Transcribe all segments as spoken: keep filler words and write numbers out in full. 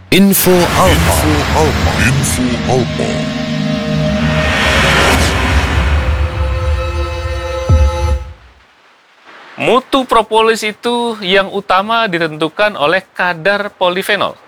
Info Alpa. Info Alpa. Info Alpa. Mutu propolis itu yang utama ditentukan oleh kadar polifenol.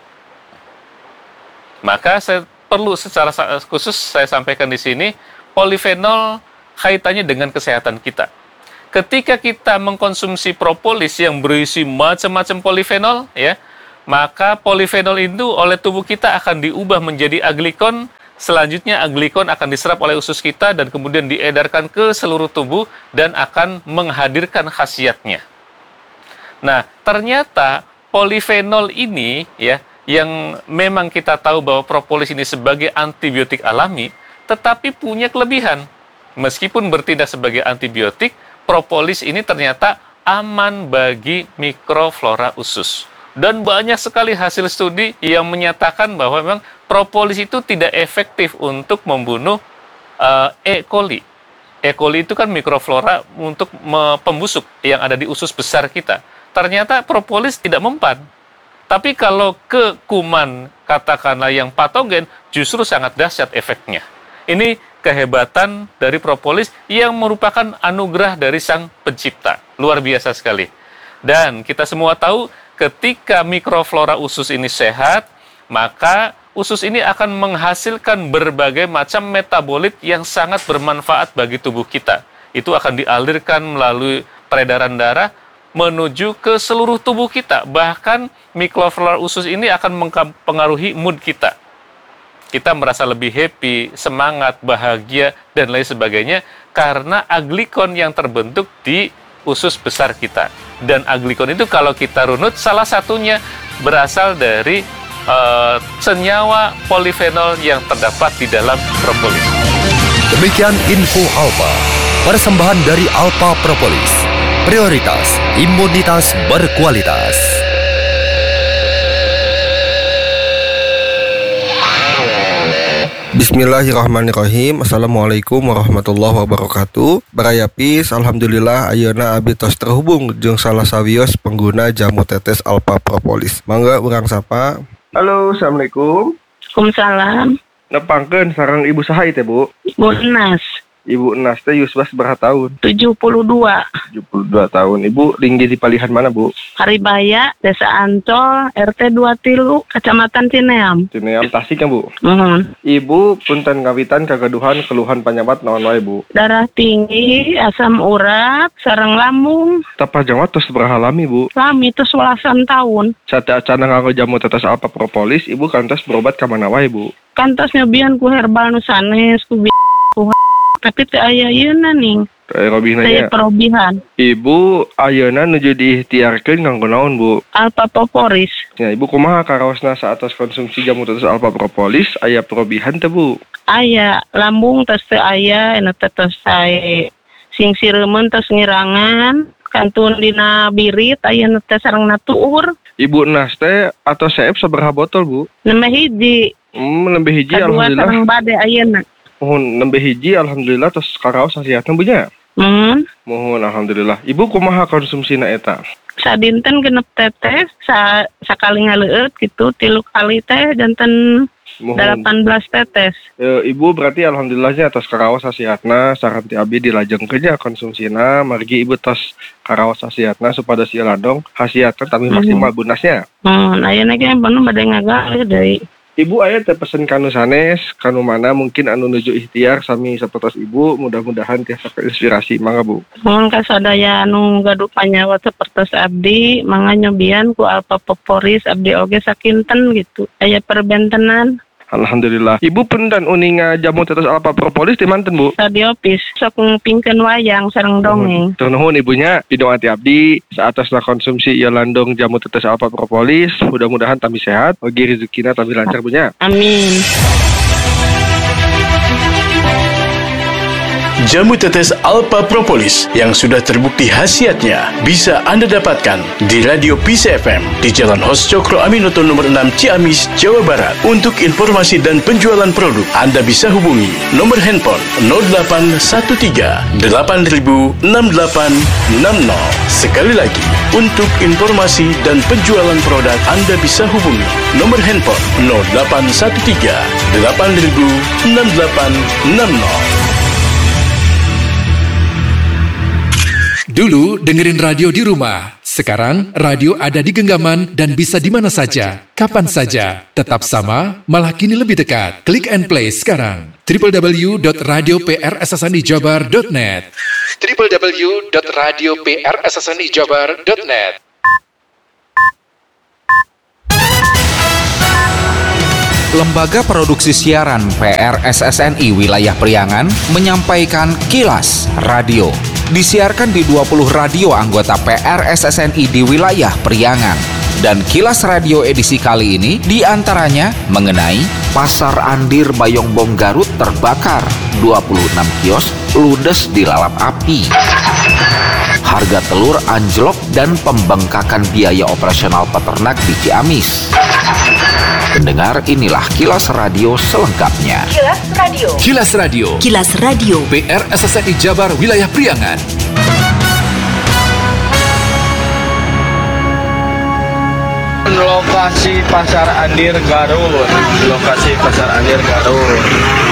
Maka saya perlu secara khusus saya sampaikan di sini, polifenol kaitannya dengan kesehatan kita. Ketika kita mengkonsumsi propolis yang berisi macam-macam polifenol, ya, maka polifenol itu oleh tubuh kita akan diubah menjadi aglikon. Selanjutnya aglikon akan diserap oleh usus kita dan kemudian diedarkan ke seluruh tubuh dan akan menghadirkan khasiatnya. Nah, ternyata polifenol ini ya, yang memang kita tahu bahwa propolis ini sebagai antibiotik alami, tetapi punya kelebihan. Meskipun bertindak sebagai antibiotik, propolis ini ternyata aman bagi mikroflora usus. Dan banyak sekali hasil studi yang menyatakan bahwa memang propolis itu tidak efektif untuk membunuh uh, E. coli. E. coli itu kan mikroflora untuk pembusuk yang ada di usus besar kita. Ternyata propolis tidak mempan. Tapi kalau ke kuman, katakanlah yang patogen, justru sangat dahsyat efeknya. Ini kehebatan dari propolis yang merupakan anugerah dari Sang Pencipta. Luar biasa sekali. Dan kita semua tahu, ketika mikroflora usus ini sehat, maka usus ini akan menghasilkan berbagai macam metabolit yang sangat bermanfaat bagi tubuh kita. Itu akan dialirkan melalui peredaran darah menuju ke seluruh tubuh kita. Bahkan mikroflora usus ini akan mempengaruhi mood kita. Kita merasa lebih happy, semangat, bahagia, dan lain sebagainya karena aglikon yang terbentuk di usus besar kita. Dan aglikon itu kalau kita runut, salah satunya berasal dari uh, senyawa polifenol yang terdapat di dalam propolis. Demikian Info Alpa, persembahan dari Alpa Propolis. Prioritas imunitas berkualitas. Bismillahirrahmanirrahim. Assalamualaikum warahmatullahi wabarakatuh. Barayapis, alhamdulillah ayeuna abdi tos terhubung jeung salah sawios pengguna jamu tetes Alpa Propolis. Mangga urang sapa. Halo, assalamualaikum. Waalaikumsalam. Nepangkeun sareng ibu saha teh, Bu? Ibu Enas. Ibu Enas teh yuswa sabaraha tahun? tujuh puluh dua. tujuh puluh dua tahun. Ibu tinggi di palihan mana, Bu? Haribaya, Desa Ancol, R T dua Tilu, Kecamatan Cineam. Cineam Tasik kan, Bu? Mohon. Ibu punten ngawitan kagaduhan keluhan penyakit naon wae, Bu? Darah tinggi, asam urat, sareng lambung. Tapah jangwa tos sabaraha lami, Bu? Lami tos welasan tahun. Sate acana nganggo jamu tetes Alpa Propolis, Ibu kantos berobat ka mana wae, Bu? Kantos nyobian ku herbal nu sanes, ku bi ku tapi teh aya yeuna ning. Teh robihna nya. Teh perobihan. Ibu ayeuna nuju diikhtiarkeun kanggo naon, Bu? Alpa Propolis. Ya, Ibu kumaha karaosna saatos konsumsi jamu tetes Alpa Propolis aya perobihan teh, Bu? Aya lambung tos teu aya, anu teh tos sae sing sireumeun tos ngirangan, kantun dina birit aya nu teh sareng natuur. Ibu Nas teh atau seep sabaraha botol, Bu? Nembe hiji. Hmm, nembe hiji Kadua alhamdulillah. sareng bade ayeuna. Mohon nembe hiji alhamdulillah tos karaos hasiatna Bu nya. Mohon. Mohon alhamdulillah. Ibu kumaha konsumsina eta? Sadinten genep tetes, sa sakali ngaleueut gitu, tilu kali teh janten delapan belas tetes. E, Ibu berarti alhamdulillahnya atas karaos hasiatna saran ti abdi dilajengkeun nya konsumsina, margi Ibu tos karaos hasiatna supados ieu ladong hasiatna tapi maksimal bunasnya. Hmm, ayeuna ge bener bade ngagalih deui. Ibu aya teh pesen kanu sanes, kanu mana mungkin anu nuju ikhtiar sami sapertos Ibu, mudah-mudahan tiasa inspirasi mangga, Bu. Mohon kasadaya anu gaduh panyawa sapertos abdi, mangga nyobian ku Alpa Propolis abdi oge sakinten gitu. Aya perbentenan. Alhamdulillah. Ibu punten uninga jamu tetes Alpa Propolis di manten, Bu? Radiopis sok ngupingkeun wayang sareng dongeng. Tur nuhun ibunya, pidongati abdi saatosna konsumsi ieu landong jamu tetes Alpa Propolis, mudah-mudahan tami sehat, oge rezekina tami lancar, Bunya. Amin. Jamu tetes Alpha Propolis yang sudah terbukti khasiatnya bisa Anda dapatkan di Radio Peace F M di Jalan Hos Cokro Aminoto nomor enam Ciamis, Jawa Barat. Untuk informasi dan penjualan produk, Anda bisa hubungi nomor handphone nol delapan satu tiga delapan nol enam delapan enam nol. Sekali lagi, untuk informasi dan penjualan produk, Anda bisa hubungi nomor handphone nol delapan satu tiga delapan nol enam delapan enam nol. Dulu dengerin radio di rumah. Sekarang radio ada di genggaman dan bisa di mana saja, kapan saja. Tetap sama, malah kini lebih dekat. Klik and play sekarang. w w w dot radio p r s s n i jabar dot net w w w dot radio p r s s n i jabar dot net. Lembaga Produksi Siaran P R S S N I Wilayah Priangan menyampaikan Kilas Radio. Disiarkan di dua puluh radio anggota P R S S N I di wilayah Priangan. Dan Kilas Radio edisi kali ini diantaranya mengenai Pasar Andir Bayongbong Garut terbakar, dua puluh enam kios ludes dilalap api. Harga telur anjlok dan pembengkakan biaya operasional peternak di Ciamis. Pendengar, inilah Kilas Radio selengkapnya. Kilas Radio. Kilas Radio. Kilas Radio. P R S S N I Jabar Wilayah Priangan. Lokasi Pasar Andir Garut. Lokasi Pasar Andir Garut.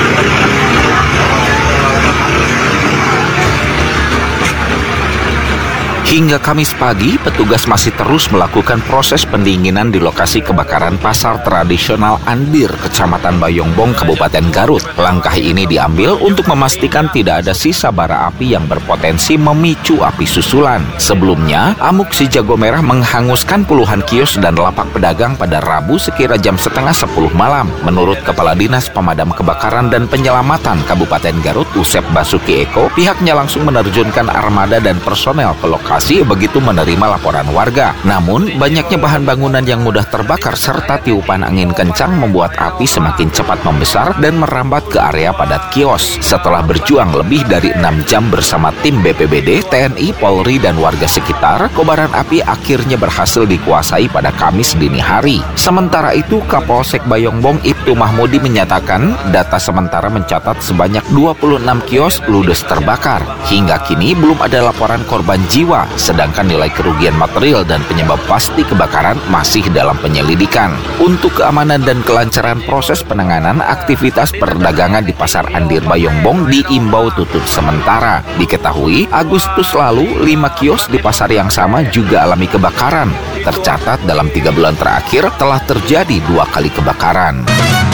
Hingga Kamis pagi, petugas masih terus melakukan proses pendinginan di lokasi kebakaran pasar tradisional Andir, Kecamatan Bayongbong, Kabupaten Garut. Langkah ini diambil untuk memastikan tidak ada sisa bara api yang berpotensi memicu api susulan. Sebelumnya, amuk si jago merah menghanguskan puluhan kios dan lapak pedagang pada Rabu sekira jam setengah sepuluh malam. Menurut Kepala Dinas Pemadam Kebakaran dan Penyelamatan Kabupaten Garut, Usep Basuki Eko, pihaknya langsung menerjunkan armada dan personel ke lokasi begitu menerima laporan warga. Namun, banyaknya bahan bangunan yang mudah terbakar serta tiupan angin kencang membuat api semakin cepat membesar dan merambat ke area padat kios. Setelah berjuang lebih dari enam jam bersama tim B P B D, T N I, Polri, dan warga sekitar, kobaran api akhirnya berhasil dikuasai pada Kamis dini hari. Sementara itu, Kapolsek Bayongbong Ibtu Mahmudi menyatakan data sementara mencatat sebanyak dua puluh enam kios ludes terbakar. Hingga kini belum ada laporan korban jiwa, sedangkan nilai kerugian material dan penyebab pasti kebakaran masih dalam penyelidikan. Untuk keamanan dan kelancaran proses penanganan, aktivitas perdagangan di Pasar Andir Bayongbong diimbau tutup sementara. Diketahui, Agustus lalu, lima kios di pasar yang sama juga alami kebakaran. Tercatat dalam tiga bulan terakhir telah terjadi dua kali kebakaran.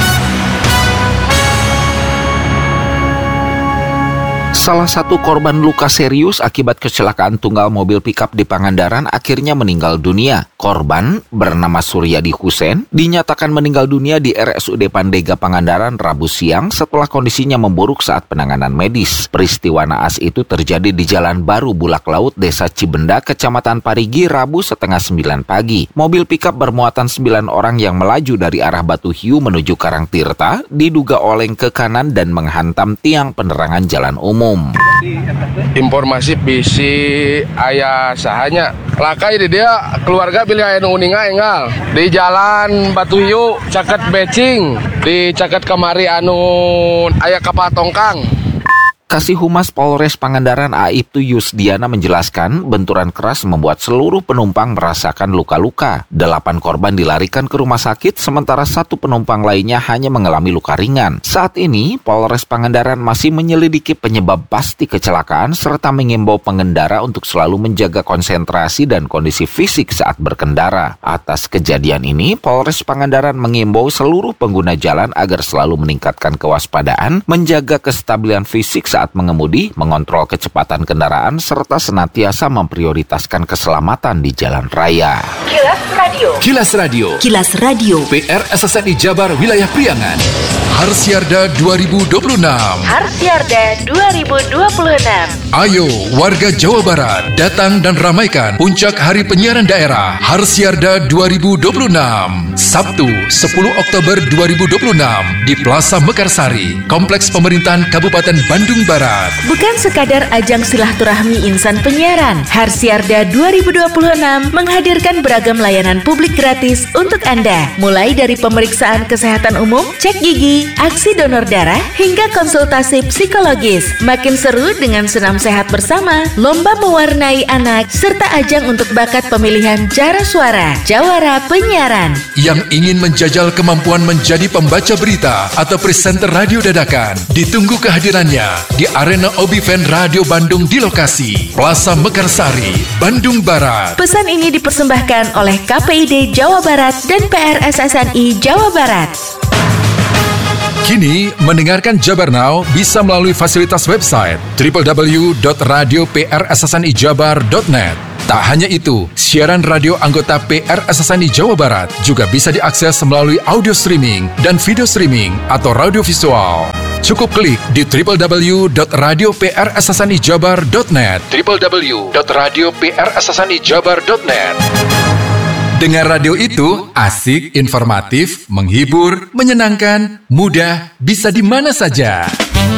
Salah satu korban luka serius akibat kecelakaan tunggal mobil pickup di Pangandaran akhirnya meninggal dunia. Korban bernama Suryadi Husein dinyatakan meninggal dunia di R S U D Pandega Pangandaran Rabu siang setelah kondisinya memburuk saat penanganan medis. Peristiwa naas itu terjadi di Jalan Baru Bulak Laut, Desa Cibenda, Kecamatan Parigi, Rabu setengah sembilan pagi. Mobil pickup bermuatan sembilan orang yang melaju dari arah Batu Hiu menuju Karangtirta diduga oleng ke kanan dan menghantam tiang penerangan jalan umum. Informasi bisi ayah sahanya lakai di dia keluarga pilih ayah uninga engal di Jalan Batu Hiu caket becing di caket kemari anu ayah kapal tongkang. Kasih Humas Polres Pangandaran Aibtu Yusdiana menjelaskan benturan keras membuat seluruh penumpang merasakan luka-luka. Delapan korban dilarikan ke rumah sakit, sementara satu penumpang lainnya hanya mengalami luka ringan. Saat ini, Polres Pangandaran masih menyelidiki penyebab pasti kecelakaan serta mengimbau pengendara untuk selalu menjaga konsentrasi dan kondisi fisik saat berkendara. Atas kejadian ini, Polres Pangandaran mengimbau seluruh pengguna jalan agar selalu meningkatkan kewaspadaan, menjaga kestabilan fisik saat mengemudi, mengontrol kecepatan kendaraan, serta senantiasa memprioritaskan keselamatan di jalan raya. Kilas Kilas Radio. Kilas Radio. Kilas Radio. P R S S N I Jabar Wilayah Priangan. Harsiarda dua ribu dua puluh enam. Harsiarda dua ribu dua puluh enam. Ayo warga Jawa Barat, datang dan ramaikan puncak Hari Penyiaran Daerah Harsiarda dua ribu dua puluh enam. Sabtu sepuluh Oktober dua ribu dua puluh enam di Plaza Mekarsari, Kompleks Pemerintahan Kabupaten Bandung Barat. Bukan sekadar ajang silaturahmi insan penyiaran, Harsiarda dua ribu dua puluh enam menghadirkan beragam layanan publik gratis untuk Anda. Mulai dari pemeriksaan kesehatan umum, cek gigi, aksi donor darah, hingga konsultasi psikologis. Makin seru dengan senam sehat bersama, lomba mewarnai anak, serta ajang untuk bakat pemilihan jara suara, jawara penyiaran. Yang ingin menjajal kemampuan menjadi pembaca berita atau presenter radio dadakan, ditunggu kehadirannya di Arena Obiven Radio Bandung di lokasi Plaza Mekarsari, Bandung Barat. Pesan ini dipersembahkan oleh K P I D Jawa Barat dan P R S S N I Jawa Barat. Kini, mendengarkan Jabar Now bisa melalui fasilitas website w w w dot radio p r s s n i jabar dot net. Tak hanya itu, siaran radio anggota P R S S N I Jawa Barat juga bisa diakses melalui audio streaming dan video streaming atau radio visual. Cukup klik di w w w dot radio p r s s n i jabar dot net w w w dot radio p r s s n i jabar dot net. Dengan radio itu, asik, informatif, menghibur, menyenangkan, mudah, bisa di mana saja.